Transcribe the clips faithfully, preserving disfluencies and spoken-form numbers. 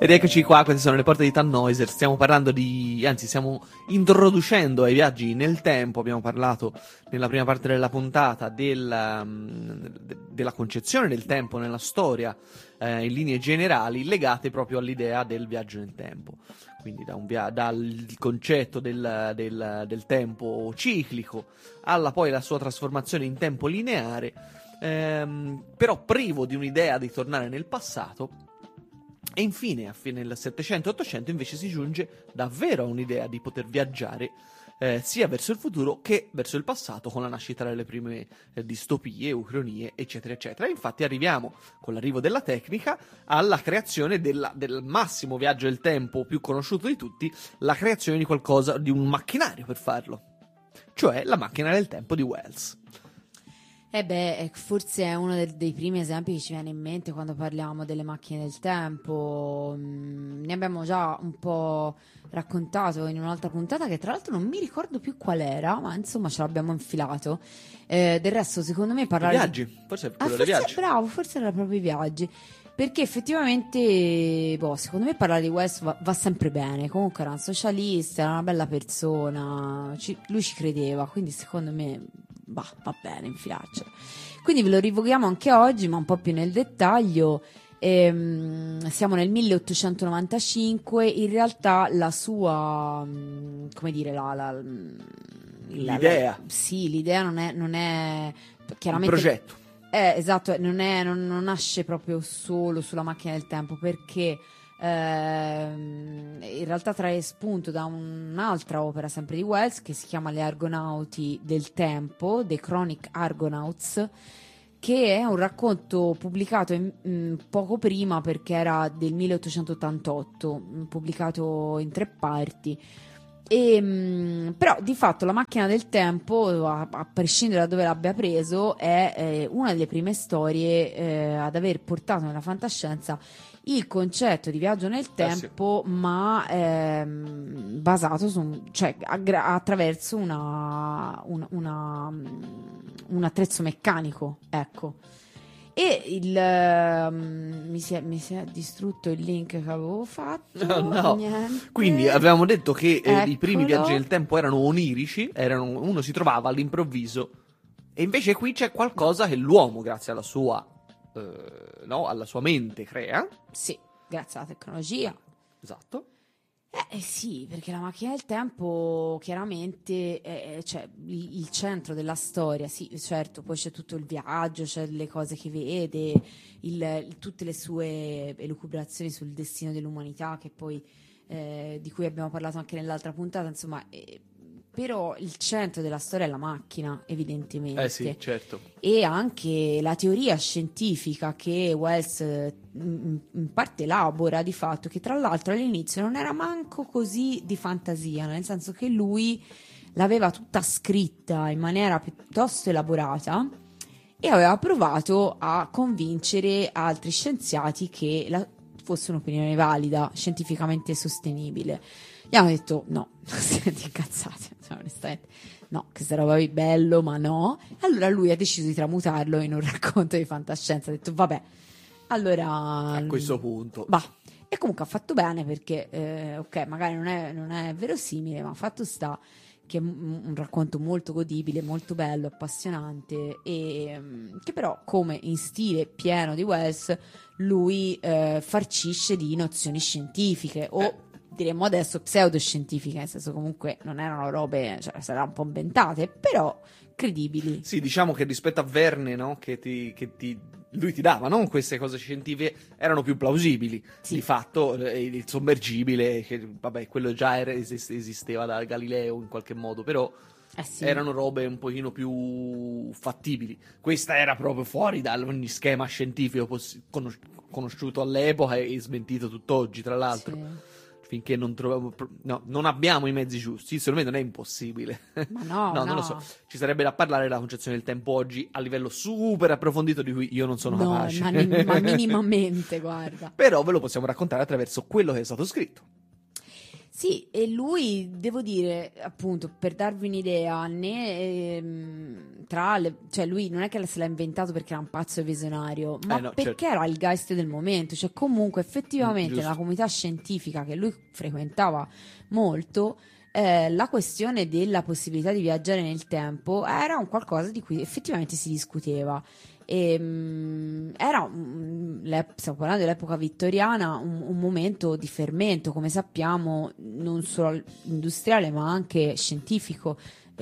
Ed eccoci qua, queste sono le porte di Tannhäuser. Stiamo parlando di, anzi stiamo introducendo ai viaggi nel tempo. Abbiamo parlato nella prima parte della puntata del, um, de- della concezione del tempo nella storia, eh, in linee generali legate proprio all'idea del viaggio nel tempo. Quindi da un via- dal concetto del, del, del tempo ciclico alla poi la sua trasformazione in tempo lineare, ehm, però privo di un'idea di tornare nel passato. E infine, a fine del settecento ottocento, invece si giunge davvero a un'idea di poter viaggiare eh, sia verso il futuro che verso il passato, con la nascita delle prime eh, distopie, ucronie, eccetera, eccetera. E infatti arriviamo, con l'arrivo della tecnica, alla creazione della, del massimo viaggio del tempo più conosciuto di tutti, la creazione di qualcosa, di un macchinario per farlo, cioè la macchina del tempo di Wells. Eh beh, forse è uno del- dei primi esempi che ci viene in mente quando parliamo delle macchine del tempo. Mm, ne abbiamo già un po' raccontato in un'altra puntata che tra l'altro non mi ricordo più qual era, ma insomma ce l'abbiamo infilato. Eh, del resto, secondo me I parlare viaggi, di... forse è Ah, quello dei forse, viaggi. bravo, forse era proprio i viaggi. Perché effettivamente, boh, secondo me parlare di West va, va sempre bene. Comunque era un socialista, era una bella persona, ci- lui ci credeva, quindi secondo me bah, va bene infilarcelo. Quindi ve lo rivochiamo anche oggi, ma un po' più nel dettaglio. Ehm, siamo nel milleottocentonovantacinque, in realtà la sua, mm, come dire, la, la- la- L'idea. la- sì, l'idea non è, non è Il chiaramente... progetto. Eh, esatto, non, è, non, non nasce proprio solo sulla macchina del tempo, perché ehm, in realtà trae spunto da un'altra opera sempre di Wells che si chiama Le Argonauti del Tempo, The Chronic Argonauts, che è un racconto pubblicato in- in poco prima, perché era del milleottocentottantotto, mh, pubblicato in tre parti. E, mh, però di fatto la macchina del tempo, a, a prescindere da dove l'abbia preso, è eh, una delle prime storie eh, ad aver portato nella fantascienza il concetto di viaggio nel Eh sì. tempo, ma ehm, basato su, un- cioè aggra- attraverso una, un, una, mm, un attrezzo meccanico, ecco. E il ehm, mi, si è, mi si è distrutto il link che avevo fatto. Oh, no. Niente. Quindi avevamo detto che eh, i primi Eccolo. viaggi nel tempo erano onirici, erano, uno si trovava all'improvviso, e invece qui c'è qualcosa che l'uomo, grazie alla sua, eh, no, alla sua mente, crea. Sì, grazie alla tecnologia. Esatto. Eh, eh sì, perché la macchina del tempo chiaramente è, è- cioè, il, il centro della storia, sì, certo, poi c'è tutto il viaggio, c'è le cose che vede, il- il- tutte le sue elucubrazioni sul destino dell'umanità, che poi, eh, di cui abbiamo parlato anche nell'altra puntata, insomma, eh, però il centro della storia è la macchina, evidentemente. Eh sì, certo. E anche la teoria scientifica che Wells eh, in in parte elabora, di fatto, che tra l'altro all'inizio non era manco così di fantasia, nel senso che lui l'aveva tutta scritta in maniera piuttosto elaborata e aveva provato a convincere altri scienziati che la, fosse un'opinione valida, scientificamente sostenibile. Gli hanno detto no, siete incazzati, cioè, onestamente. No, che sarebbe bello, ma no. Allora lui ha deciso di tramutarlo in un racconto di fantascienza. Ha detto, vabbè, allora... A questo punto. Bah. E comunque ha fatto bene perché, eh, ok, magari non è, non è verosimile, ma fatto sta che è un, un racconto molto godibile, molto bello, appassionante e mm, che però, come in stile pieno di Wells, lui eh, farcisce di nozioni scientifiche o... Eh. diremmo adesso pseudoscientifiche, nel senso comunque non erano robe, cioè saranno un po' inventate, però credibili. Sì, diciamo che rispetto a Verne, no, che ti, che ti, lui ti dava, no, queste cose scientifiche erano più plausibili. Sì. Di fatto, eh, il sommergibile, che vabbè, quello già era, esist- esisteva da Galileo in qualche modo, però Eh sì. erano robe un pochino più fattibili. Questa era proprio fuori da ogni schema scientifico poss- conos- conosciuto all'epoca e smentito tutt'oggi, tra l'altro. Sì. Finché non troviamo, pro- no, non abbiamo i mezzi giusti. Secondo me non è impossibile. Ma no, no, non lo so. Ci sarebbe da parlare della concezione del tempo oggi a livello super approfondito di cui io non sono no, capace. ma, ni- ma minimamente, guarda. Però ve lo possiamo raccontare attraverso quello che è stato scritto. Sì, e lui, devo dire, appunto, per darvi un'idea, né ehm, tra le, cioè lui non è che se l'ha inventato perché era un pazzo e visionario, ma Eh no, perché certo. era il geist del momento, cioè comunque Mm, effettivamente giusto. nella comunità scientifica che lui frequentava molto, eh, la questione della possibilità di viaggiare nel tempo era un qualcosa di cui effettivamente si discuteva. E, mm, era un- l'ep- stiamo parlando dell'epoca vittoriana, un, un momento di fermento, come sappiamo, non solo industriale ma anche scientifico.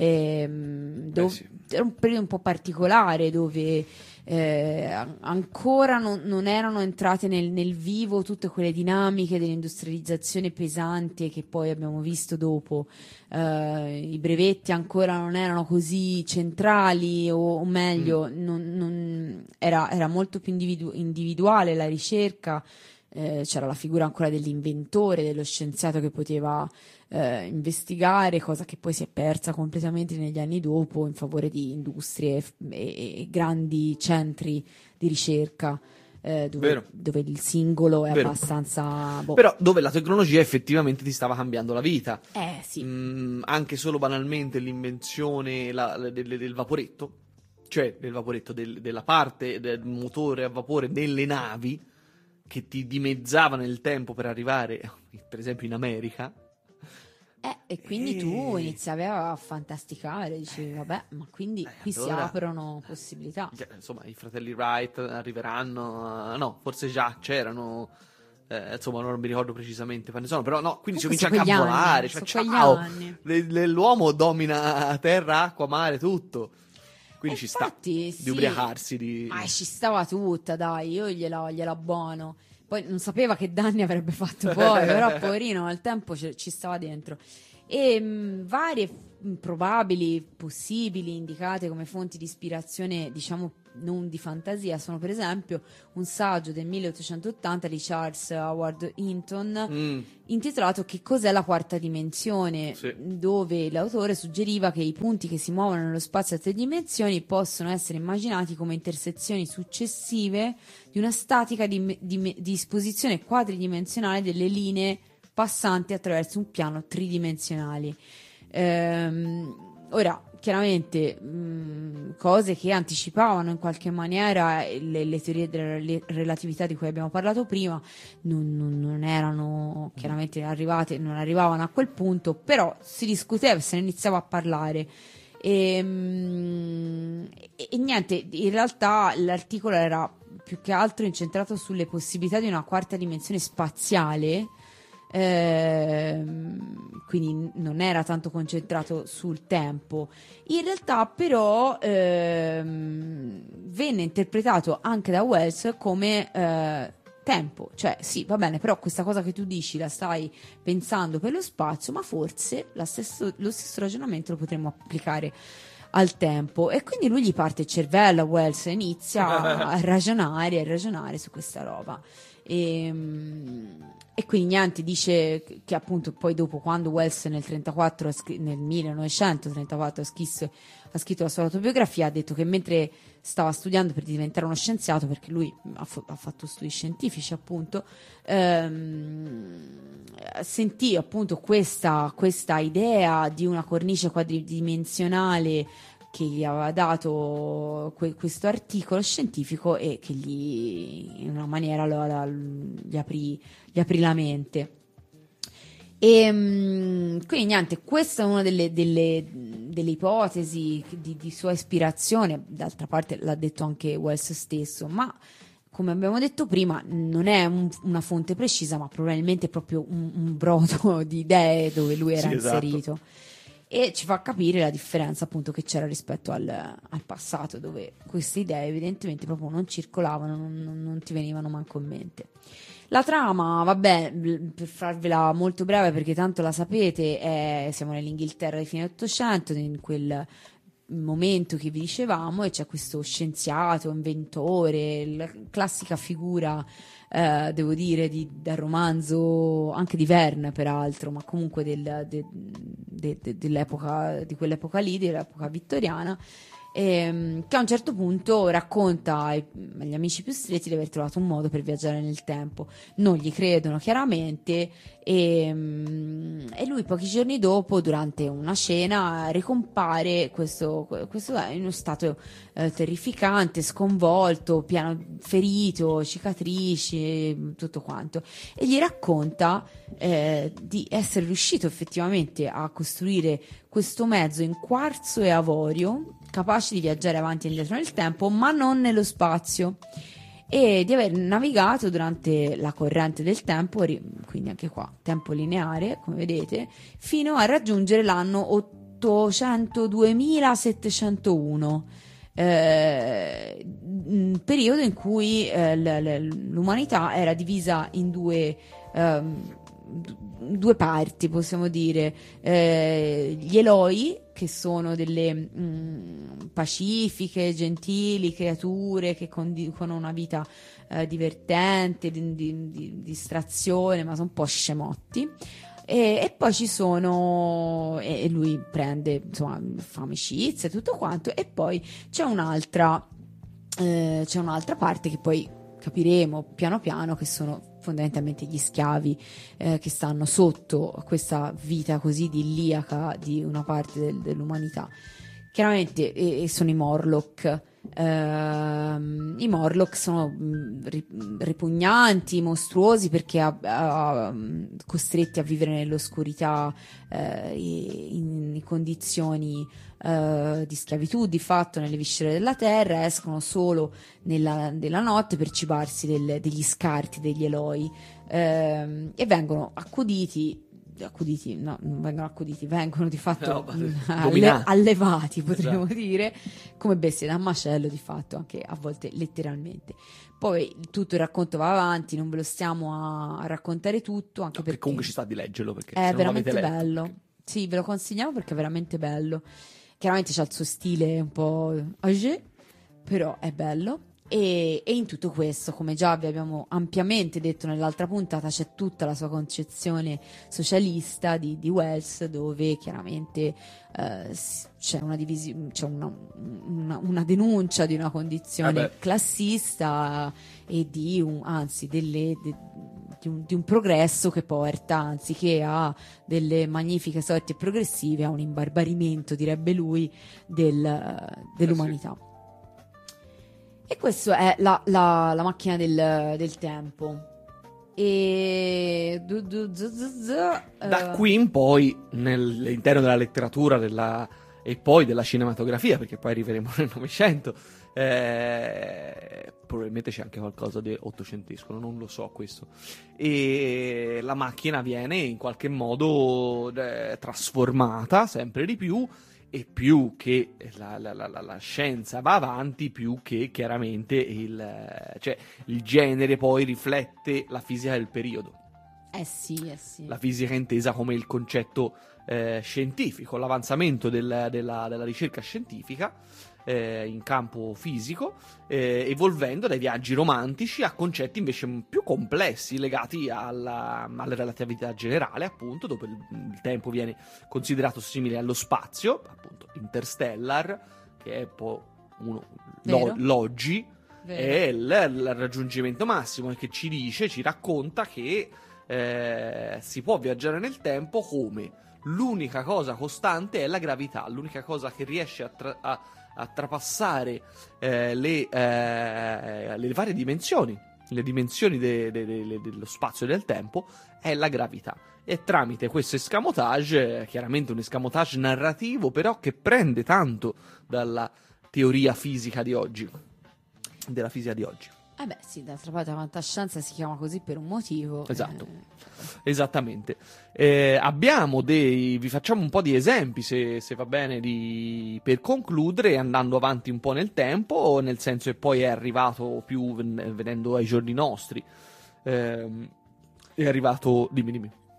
Ehm, Beh, dov- sì. era un periodo un po' particolare dove eh, an- ancora non, non erano entrate nel, nel vivo tutte quelle dinamiche dell'industrializzazione pesante che poi abbiamo visto dopo. Eh, i brevetti ancora non erano così centrali, o, o Mm. meglio, non- non- era, era molto più individu- individuale la ricerca. Eh, c'era la figura ancora dell'inventore, dello scienziato che poteva eh, investigare, cosa che poi si è persa completamente negli anni dopo in favore di industrie f- e, e grandi centri di ricerca, eh, dove, Vero. dove il singolo è Vero. abbastanza... boh. Però dove la tecnologia effettivamente ti stava cambiando la vita. Eh sì. Mm, anche solo banalmente l'invenzione la- la- del, del vaporetto, cioè del vaporetto, del- della parte del motore a vapore delle navi che ti dimezzava nel tempo per arrivare, per esempio, in America. Eh, e quindi tu E- iniziavi a fantasticare, dicevi, vabbè, ma quindi Eh, qui si allora- aprono possibilità. Cioè, insomma, i fratelli Wright arriveranno, eh, no, forse già c'erano, eh, insomma, non mi ricordo precisamente quante sono, però no, quindi si Comunque comincia a sono quegli cavolare, anni, cioè, sono quegli ciao, anni. Le- le- l'uomo domina terra, acqua, mare, tutto, quindi E ci sta infatti, di sì. ubriacarsi, di... Ma ci stava tutta, dai, io gliela, gliela buono. Poi non sapeva che danni avrebbe fatto poi, però poverino al tempo ci, ci stava dentro. E mh, varie mh, probabili, possibili, indicate come fonti di ispirazione, diciamo non di fantasia, sono per esempio un saggio del milleottocentottanta di Charles Howard Hinton Mm, intitolato Che cos'è la quarta dimensione, Sì. dove l'autore suggeriva che i punti che si muovono nello spazio a tre dimensioni possono essere immaginati come intersezioni successive di una statica di, di, disposizione quadridimensionale delle linee passanti attraverso un piano tridimensionale. Ehm, ora, chiaramente, mh, cose che anticipavano in qualche maniera le, le teorie della re- relatività di cui abbiamo parlato prima, non, non- non erano chiaramente arrivate, non arrivavano a quel punto, però si discuteva, se ne iniziava a parlare. E, mh, e- e niente, in realtà l'articolo era più che altro incentrato sulle possibilità di una quarta dimensione spaziale. Ehm, quindi non era tanto concentrato sul tempo. In realtà, però, ehm, venne interpretato anche da Wells come eh, tempo, cioè sì, va bene, però questa cosa che tu dici la stai pensando per lo spazio, ma forse la stesso- lo stesso ragionamento lo potremmo applicare al tempo. E quindi lui gli parte il cervello a Wells e inizia a ragionare, a ragionare su questa roba. E, e quindi niente, dice che, che appunto poi dopo, quando Wells nel trentaquattro ha scr- nel millenovecentotrentaquattro ha scritto, ha scritto la sua autobiografia, ha detto che mentre stava studiando per diventare uno scienziato, perché lui ha, fa- ha fatto studi scientifici appunto, ehm, sentì appunto questa, questa idea di una cornice quadridimensionale che gli aveva dato que- questo articolo scientifico e che gli in una maniera lo- la- gli aprì, gli aprì la mente. E mm, quindi niente, questa è una delle, delle- delle ipotesi di, di sua ispirazione, d'altra parte l'ha detto anche Wells stesso, ma come abbiamo detto prima non è un- una fonte precisa, ma probabilmente proprio un, un brodo di idee dove lui era Sì, esatto. inserito. E ci fa capire la differenza appunto che c'era rispetto al, al passato, dove queste idee evidentemente proprio non circolavano, non, non- non ti venivano manco in mente. La trama, vabbè, l- per farvela molto breve perché tanto la sapete, è- siamo nell'Inghilterra di fine Ottocento, in quel momento che vi dicevamo, e c'è questo scienziato, inventore, la classica figura, eh, devo dire, di, dal romanzo anche di Verne peraltro, ma comunque del- de- de- de- dell'epoca, di quell'epoca lì, dell'epoca vittoriana. ehm, che a un certo punto racconta ai- agli amici più stretti di aver trovato un modo per viaggiare nel tempo. Non gli credono chiaramente e, mm, e lui pochi giorni dopo, durante una cena, ricompare questo, questo è in uno stato eh, terrificante, sconvolto, piano ferito, cicatrici, tutto quanto, e gli racconta eh, di essere riuscito effettivamente a costruire questo mezzo in quarzo e avorio capace di viaggiare avanti e indietro nel tempo, ma non nello spazio, e di aver navigato durante la corrente del tempo, ri- quindi anche qua tempo lineare, come vedete, fino a raggiungere l'anno ottocentoduemilasettecentouno, eh, un periodo in cui eh, l- l- l'umanità era divisa in due ehm, d- due parti, possiamo dire. Eh, gli Eloi, che sono delle mh, pacifiche, gentili creature che conducono una vita eh, divertente, di, di- di distrazione, ma sono un po' scemotti. E, e poi ci sono, e, e lui prende, insomma, fa amicizia e tutto quanto, e poi c'è un'altra, eh, c'è un'altra parte che poi capiremo piano piano, che sono fondamentalmente gli schiavi eh, che stanno sotto a questa vita così idilliaca di una parte del- dell'umanità. Chiaramente e, e sono i Morlock. Ehm, i Morlock sono mh, ri- ripugnanti, mostruosi, perché a- a- costretti a vivere nell'oscurità, eh, in, in condizioni eh, di schiavitù, di fatto, nelle viscere della terra, escono solo nella, nella notte per cibarsi del- degli scarti degli Eloi, ehm, e vengono accuditi accuditi, no, non vengono accuditi, vengono di fatto No, mh, alle- dominati. allevati, potremmo Esatto. dire, come bestie da macello, di fatto, anche a volte letteralmente. Poi tutto il racconto va avanti, non ve lo stiamo a, a raccontare tutto, anche No, che perché comunque ci sta di leggerlo, perché è se non l'avete veramente letto, bello. perché- Sì, ve lo consigliamo perché è veramente bello. Chiaramente c'ha il suo stile un po' âgé, però è bello. E, e in tutto questo, come già vi abbiamo ampiamente detto nell'altra puntata, c'è tutta la sua concezione socialista di, di Wells, dove chiaramente eh, s- c'è una divisione, c'è una, una- una denuncia di una condizione Vabbè. classista e di un, anzi, delle, de- di, un, di un progresso che porta, anziché a delle magnifiche sorti progressive, a un imbarbarimento, direbbe lui, del- dell'umanità. E questa è la, la- la macchina del, del tempo. E du- du- zu- zu- zu, Da eh, qui in poi, nell'interno della letteratura della- e poi della cinematografia, perché poi arriveremo nel Novecento, eh, probabilmente c'è anche qualcosa di ottocentesco, non lo so questo. E la macchina viene in qualche modo eh, trasformata sempre di più, e più che la, la- la- la- la scienza va avanti, più che chiaramente il, cioè, il genere poi riflette la fisica del periodo. eh sì, eh sì. La fisica intesa come il concetto eh, scientifico, l'avanzamento del- della, della ricerca scientifica eh, in campo fisico, eh, evolvendo dai viaggi romantici a concetti invece più complessi legati alla, alla relatività generale, appunto, dove il, il tempo viene considerato simile allo spazio, appunto Interstellar, che è poi uno, lo- Vero. l'oggi, Vero. è il, il raggiungimento massimo, e che ci dice, ci racconta che eh, si può viaggiare nel tempo come l'unica cosa costante è la gravità, l'unica cosa che riesce a, tra- a- a trapassare eh, le, eh, le varie dimensioni, le dimensioni de- de- de- dello spazio e del tempo, è la gravità. E tramite questo escamotage, eh, chiaramente un escamotage narrativo, però che prende tanto dalla teoria fisica di oggi, della fisica di oggi. Eh beh sì, d'altra parte la fantascienza si chiama così per un motivo. Esatto. eh. Esattamente. Eh, abbiamo dei. Vi facciamo un po' di esempi, se, se va bene, di, per concludere, andando avanti un po' nel tempo, nel senso che poi è arrivato più ven- venendo ai giorni nostri. Ehm, è arrivato. Dimmi, dimmi.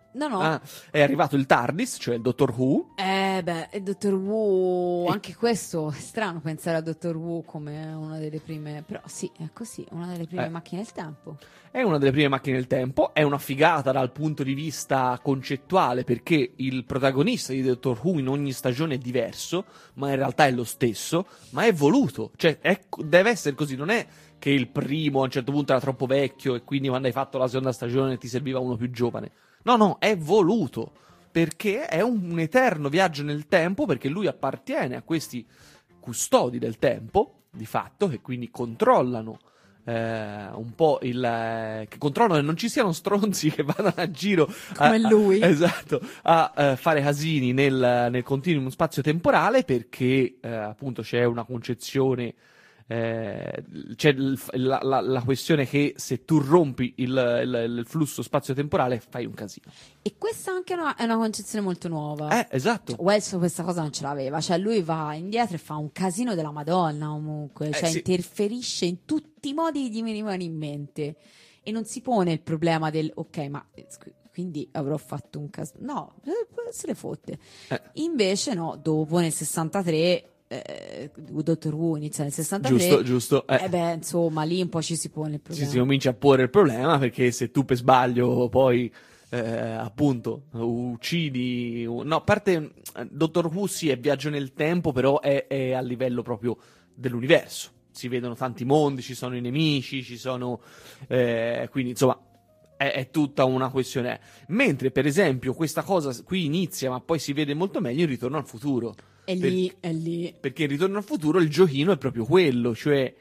No, no. Ah, è arrivato il TARDIS, cioè il Doctor Who. Eh beh, il Doctor Who, anche questo è strano pensare a Doctor Who come una delle prime, però sì, è così, una delle prime Eh. macchine del tempo. È una delle prime macchine del tempo, è una figata dal punto di vista concettuale perché il protagonista di Doctor Who in ogni stagione è diverso, ma in realtà è lo stesso, ma è voluto, cioè è- deve essere così, non è che il primo a un certo punto era troppo vecchio e quindi quando hai fatto la seconda stagione ti serviva uno più giovane. No, no, è voluto, perché è un, un eterno viaggio nel tempo, perché lui appartiene a questi custodi del tempo, di fatto, che quindi controllano eh, un po' il... eh, che controllano che non ci siano stronzi che vadano a giro a- Come lui. a, esatto, a eh, fare casini nel, nel continuum spazio-temporale, perché eh, appunto c'è una concezione... Eh, c'è il- la, la- la questione che se tu rompi il, il- il flusso spazio-temporale fai un casino. E questa anche è una, è una concezione molto nuova. Eh, esatto. Cioè, Wells questa cosa non ce l'aveva, cioè lui va indietro e fa un casino della Madonna comunque, Eh, cioè sì. interferisce in tutti i modi che gli venivano in mente e non si pone il problema del ok, ma eh, scu- quindi avrò fatto un caso, no, eh, se le fotte. Eh. Invece no, dopo nel sessantatré eh, Doctor Who inizia nel sessantatré, Giusto, giusto. Eh. eh beh, insomma, lì un po' ci si pone il Ci problema. si comincia a porre il problema, perché se tu per sbaglio poi eh, appunto uccidi, no, a parte eh, Doctor Who sì è viaggio nel tempo, però è, è a livello proprio dell'universo, si vedono tanti mondi, ci sono i nemici, ci sono eh, quindi insomma è, è tutta una questione. Mentre per esempio questa cosa qui inizia, ma poi si vede molto meglio in Ritorno al futuro. È Per- lì, è lì. Perché in Ritorno al futuro il giochino è proprio quello, cioè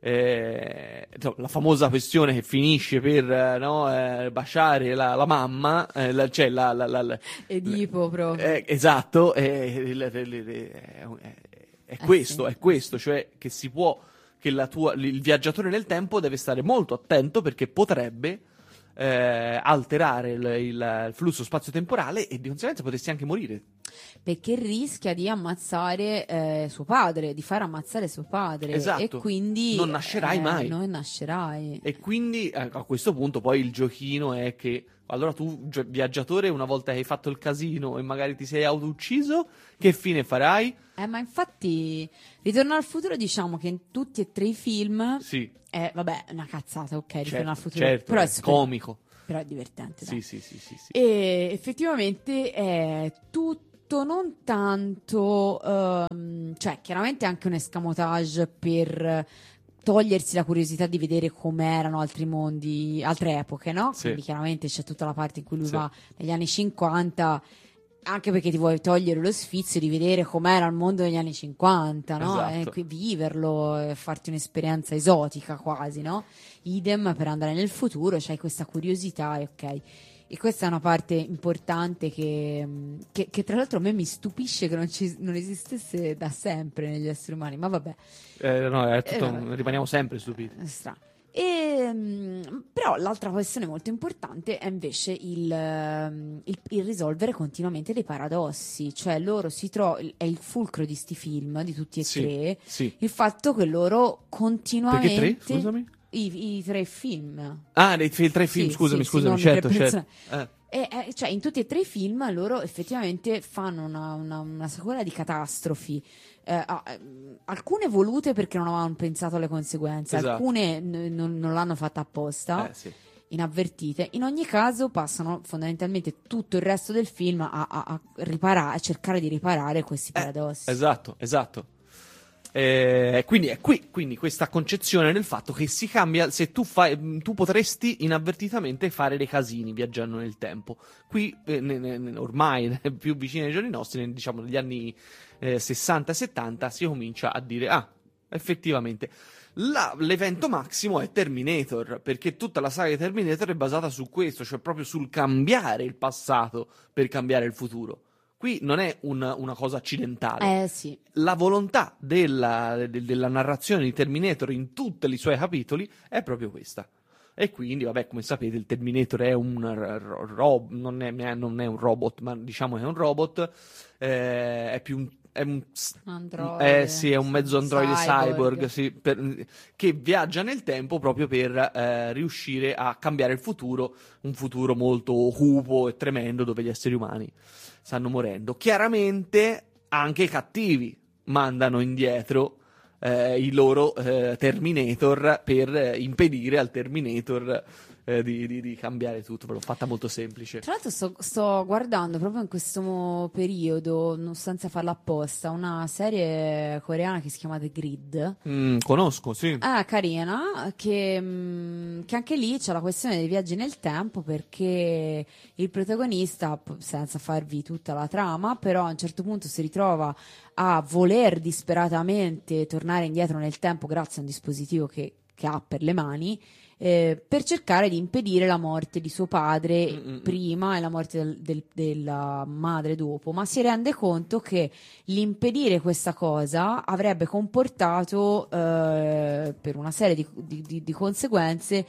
eh, insomma, la famosa questione che finisce per eh, no, eh, baciare la, la mamma, eh, la- cioè la, la, la- la- Edipo proprio. eh, esatto, eh, le- le- le- le- è, è Eh questo, sì. è questo, cioè che si può, che la tua, il viaggiatore nel tempo deve stare molto attento perché potrebbe eh, alterare il, il- il flusso spazio-temporale e di conseguenza potresti anche morire. Perché rischia di ammazzare eh, suo padre, di far ammazzare suo padre. Esatto. E quindi Non nascerai eh, mai. Non nascerai. E quindi eh, a questo punto poi il giochino è che allora tu, gi- viaggiatore, una volta che hai fatto il casino e magari ti sei auto-ucciso, che fine farai? Eh, ma infatti, Ritorno al futuro, diciamo che in tutti e tre i film Sì, è, vabbè, una cazzata, ok, Ritorno certo, al futuro. certo, però, è è super- comico. però è divertente, dai. Sì, sì, sì, sì, sì. E effettivamente è tutto non tanto, ehm, cioè chiaramente anche un escamotage per togliersi la curiosità di vedere com'erano altri mondi, altre epoche, no? Sì. Quindi chiaramente c'è tutta la parte in cui lui Sì. va negli anni cinquanta, anche perché ti vuoi togliere lo sfizio di vedere com'era il mondo negli anni cinquanta, no? Esatto. E qui viverlo, e farti un'esperienza esotica quasi, no? Idem per andare nel futuro, c'hai questa curiosità e ok. E questa è una parte importante che, che, che tra l'altro a me mi stupisce che non, ci, non esistesse da sempre negli esseri umani, ma vabbè, Eh, no, è tutto- Eh, vabbè. rimaniamo sempre stupiti. è strano. E, mm, però l'altra questione molto importante è invece il, ehm, il- il risolvere continuamente dei paradossi, cioè loro si trovano, è il fulcro di sti film, di tutti e Sì, tre, sì. il fatto che loro continuamente... Perché tre? Scusami. I, i tre film. Ah, nei fi- tre film, Sì, scusami, sì, sì, scusami, non certo, tre certo. Eh, E, eh, cioè, in tutti e tre i film loro effettivamente fanno una, una, una sequela di catastrofi. Eh, ah, ehm, alcune volute perché non avevano pensato alle conseguenze, Esatto. alcune n- non, non l'hanno fatta apposta, eh, sì. inavvertite. In ogni caso, passano fondamentalmente tutto il resto del film a, a, a riparare, a cercare di riparare questi paradossi. Esatto, esatto. Eh, quindi è qui, quindi questa concezione del fatto che si cambia, se tu fai, tu potresti inavvertitamente fare dei casini viaggiando nel tempo. Qui, eh, ne- ne- ormai più vicini ai giorni nostri, nel- diciamo negli anni eh, sessanta e settanta, si comincia a dire, ah, effettivamente. La- l'evento massimo è Terminator, perché tutta la saga di Terminator è basata su questo, cioè proprio sul cambiare il passato per cambiare il futuro. Qui non è un- una cosa accidentale. Eh sì, La volontà della, de- della narrazione di Terminator in tutti i suoi capitoli è proprio questa. E quindi, vabbè, come sapete, il Terminator è un ro- ro- non, è, non è un robot, ma diciamo che è un robot, eh, è più un- è un, androide, eh, sì, è un mezzo androide cyborg, cyborg sì, per, che viaggia nel tempo proprio per eh, riuscire a cambiare il futuro, un futuro molto cupo e tremendo dove gli esseri umani stanno morendo. Chiaramente anche i cattivi mandano indietro eh, i loro eh, Terminator per eh, impedire al Terminator eh, di, di, di cambiare tutto. Ve l'ho fatta molto semplice. Tra l'altro sto, sto guardando proprio in questo mo- periodo, non senza farla apposta, una serie coreana che si chiama The Grid. Mm, conosco, sì. Ah, carina, che, mm, che anche lì c'è la questione dei viaggi nel tempo, perché il protagonista, p- senza farvi tutta la trama, però a un certo punto si ritrova a voler disperatamente tornare indietro nel tempo grazie a un dispositivo che, che ha per le mani, eh, per cercare di impedire la morte di suo padre Mm-mm. prima e la morte del- del- della madre dopo, ma si rende conto che l'impedire questa cosa avrebbe comportato eh, per una serie di, di- di- di conseguenze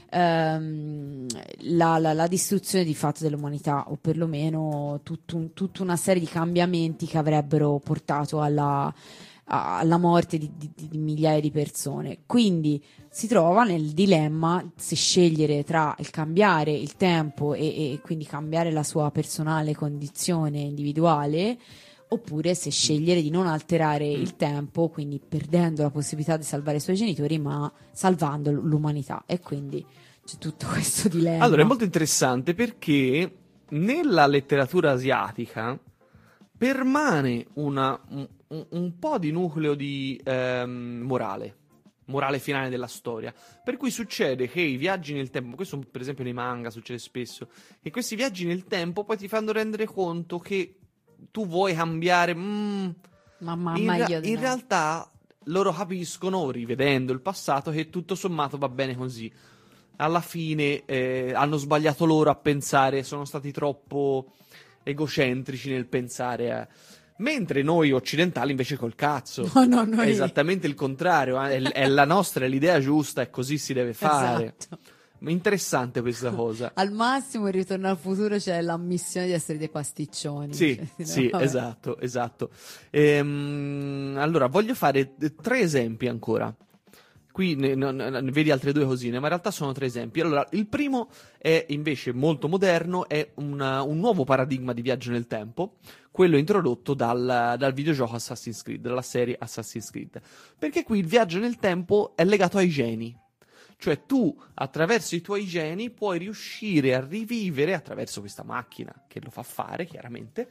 ehm, la, la- la distruzione di fatto dell'umanità, o perlomeno tut un- tutta una serie di cambiamenti che avrebbero portato alla, a- alla morte di, di- di migliaia di persone. Quindi si trova nel dilemma se scegliere tra il cambiare il tempo e, e quindi cambiare la sua personale condizione individuale, oppure se scegliere di non alterare Mm. il tempo, quindi perdendo la possibilità di salvare i suoi genitori, ma salvando l- l'umanità. E quindi c'è tutto questo dilemma. Allora, è molto interessante perché nella letteratura asiatica permane una, un, un- un po' di nucleo di ehm, morale, morale finale della storia. Per cui succede che i viaggi nel tempo, questo per esempio nei manga succede spesso, che questi viaggi nel tempo poi ti fanno rendere conto che tu vuoi cambiare. mm, ma, ma in, meglio rea- di in no. realtà loro capiscono, rivedendo il passato, che tutto sommato va bene così. Alla fine eh, hanno sbagliato loro a pensare, sono stati troppo egocentrici nel pensare a... Mentre noi occidentali invece col cazzo. No, no, noi- È esattamente il contrario, eh, è, è la nostra, è l'idea giusta e così si deve fare. Esatto. Interessante questa cosa. Al massimo in Ritorno al futuro c'è l'ammissione di essere dei pasticcioni. Sì, Cioè, no, sì, vabbè. esatto, esatto. Ehm, allora, voglio fare eh, tre esempi ancora. Qui ne, ne- ne- ne vedi altre due cosine, ma in realtà sono tre esempi. Allora, il primo è invece molto moderno, è una- un nuovo paradigma di viaggio nel tempo, quello introdotto dal, dal videogioco Assassin's Creed, dalla serie Assassin's Creed. Perché qui il viaggio nel tempo è legato ai geni. Cioè tu, attraverso i tuoi geni, puoi riuscire a rivivere, attraverso questa macchina che lo fa fare, chiaramente,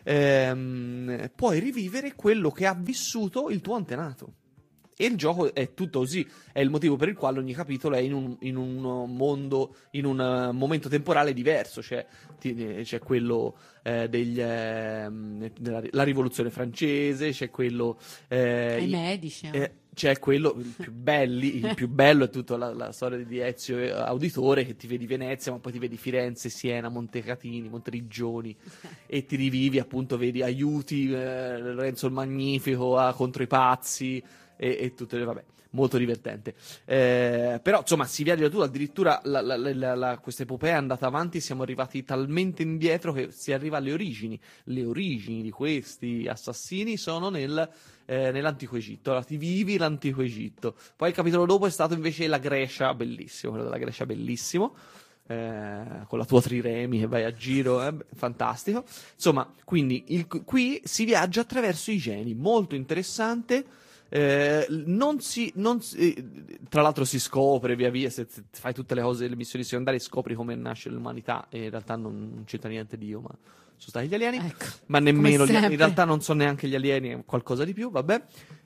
ehm, puoi rivivere quello che ha vissuto il tuo antenato. E il gioco è tutto così, è il motivo per il quale ogni capitolo è in un, in un mondo, in un uh, momento temporale diverso. Cioè, ti- c'è quello eh, degli, ehm, della la rivoluzione francese, c'è quello... eh, Ai i- medici. eh. eh, c'è quello, il più, belli, il più bello è tutta la, la storia di Ezio eh, Auditore, che ti vedi Venezia, ma poi ti vedi Firenze, Siena, Montecatini, Monteriggioni, e ti rivivi, appunto, vedi aiuti eh, Lorenzo il Magnifico ah, contro i pazzi e, e tutto, vabbè, molto divertente. Eh, però, insomma, si viaggia tu, addirittura la, la, la, la, questa epopea è andata avanti, siamo arrivati talmente indietro che si arriva alle origini. Le origini di questi assassini sono nel... Eh, nell'antico Egitto. Allora ti vivi l'antico Egitto. Poi il capitolo dopo è stato invece la Grecia, bellissimo, quello della Grecia bellissimo, eh, con la tua triremi che vai a giro, eh, fantastico. Insomma, quindi il- qui si viaggia attraverso i geni, molto interessante. Eh, non si, non si- eh, tra l'altro si scopre via via, se, se fai tutte le cose, le missioni secondarie, scopri come nasce l'umanità, e in realtà non, non c'entra niente Dio, ma sono stati gli alieni, Ecco, ma nemmeno come gli- in sempre. realtà non sono neanche gli alieni, è qualcosa di più, vabbè.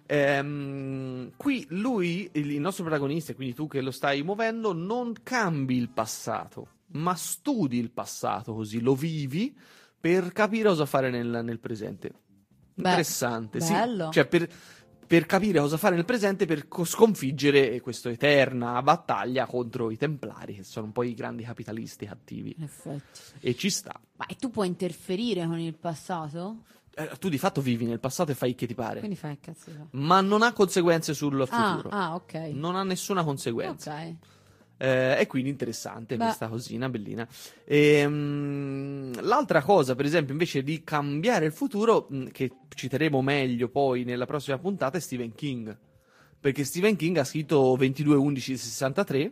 Ehm, qui lui, il, il nostro protagonista, e quindi tu che lo stai muovendo, non cambi il passato, ma studi il passato, così lo vivi per capire cosa fare nel, nel presente. Beh, Interessante, sì. bello. Cioè, per, per capire cosa fare nel presente, per co- sconfiggere questa eterna battaglia contro i Templari, che sono un po' i grandi capitalisti cattivi. In effetti. E ci sta. Ma e tu puoi interferire con il passato? Eh, tu di fatto vivi nel passato e fai che ti pare. Quindi fai che cazzo fa? Ma non ha conseguenze sul Ah, futuro. ah, ok. Non ha nessuna conseguenza. Ok. Eh, e quindi interessante Beh. questa cosina bellina. E, mh, l'altra cosa, per esempio, invece di cambiare il futuro, mh, che citeremo meglio poi nella prossima puntata, è Stephen King. Perché Stephen King ha scritto ventidue undici sessantatré,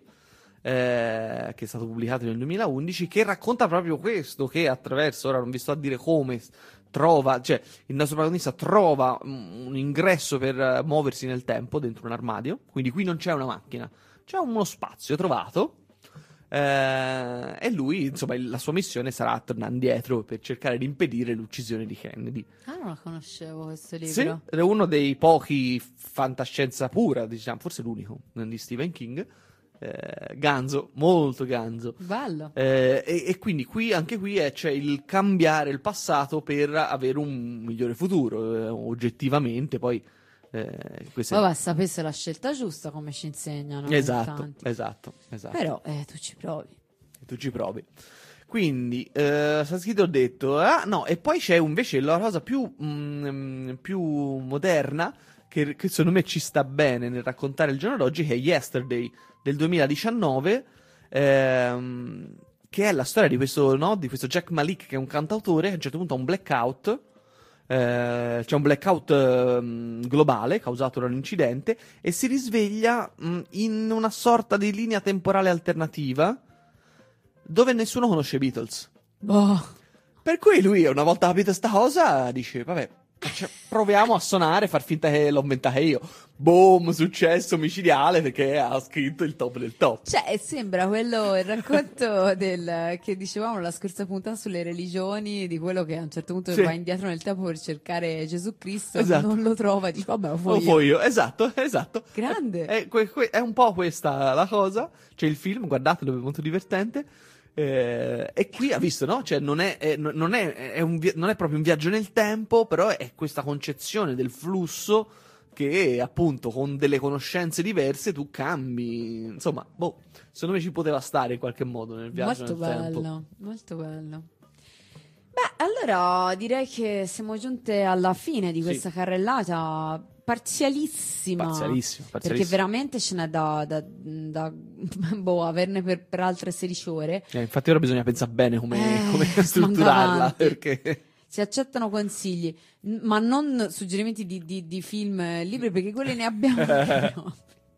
eh, che è stato pubblicato nel duemilaundici, che racconta proprio questo, che attraverso, ora non vi sto a dire come, trova, cioè il nostro protagonista trova un, un ingresso per uh, muoversi nel tempo dentro un armadio, quindi qui non c'è una macchina, c'è uno spazio trovato, eh, e lui, insomma, la sua missione sarà tornare indietro per cercare di impedire l'uccisione di Kennedy. Ah, non la conoscevo questo libro. Sì, è uno dei pochi fantascienza pura, diciamo, forse l'unico di Stephen King. Eh, ganzo, molto ganzo. Bello. Eh, e, e quindi qui, anche qui è, c'è il cambiare il passato per avere un migliore futuro, eh, oggettivamente. Poi eh, queste... Poi va a sapere se la scelta giusta, come ci insegnano. Esatto, tanti. esatto, esatto. Però eh, tu ci provi. Tu ci provi. Quindi, eh, ho detto, ah, no, e poi c'è invece la cosa più, mm, più moderna, che, che secondo me ci sta bene nel raccontare il giorno d'oggi, che è Yesterday del duemiladiciannove, ehm, che è la storia di questo, no, di questo Jack Malik, che è un cantautore, che a un certo punto ha un blackout, eh, c'è un blackout eh, globale causato da un incidente, e si risveglia mh, in una sorta di linea temporale alternativa, dove nessuno conosce i Beatles. Boh. Per cui lui, una volta capito sta cosa, dice, vabbè, cioè, proviamo a suonare, far finta che l'ho inventata io. Boom, successo micidiale, perché ha scritto il top del top. Cioè, sembra quello, il racconto del, che dicevamo la scorsa puntata sulle religioni, di quello che a un certo punto Sì. va indietro nel tempo per cercare Gesù Cristo, Esatto. non lo trova, dice, vabbè, lo Lo fai io. fo io, esatto, esatto. Grande. È, que- que- è un po' questa la cosa. C'è il film, guardatelo, è molto divertente. Eh, e qui ha visto, no? Cioè, non è, è- non è, è un vi- non è proprio un viaggio nel tempo, però è questa concezione del flusso che, appunto, con delle conoscenze diverse tu cambi. Insomma, boh, secondo me ci poteva stare in qualche modo nel viaggio Molto nel bello, tempo. molto bello. Beh, allora direi che siamo giunte alla fine di Sì. questa carrellata parzialissima. Parzialissimo, Perché parzialissimo. veramente ce n'è da, da, da boh, averne per, per altre sedici ore. Eh, infatti ora bisogna pensare bene come, Eh, come manda strutturarla, avanti. perché... Si accettano consigli, n- ma non suggerimenti di, di, di film e libri, perché quelli ne abbiamo proprio.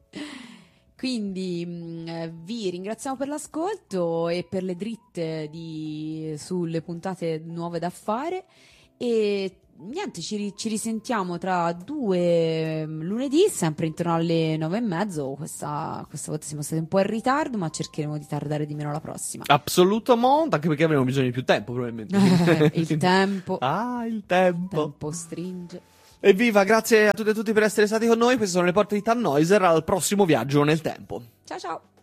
Quindi mh, eh, vi ringraziamo per l'ascolto e per le dritte di, sulle puntate nuove da fare. E niente, ci, ri- ci risentiamo tra due mh, lunedì, sempre intorno alle nove e mezzo. Questa, questa volta siamo stati un po' in ritardo, ma cercheremo di tardare di meno la prossima. Assoluto monte, anche perché avremo bisogno di più tempo, probabilmente. Il tempo, Ah, il tempo. tempo stringe. Evviva, grazie a tutti e tutti per essere stati con noi. Queste sono le porte di Tannhäuser. Al prossimo viaggio nel tempo. Ciao ciao.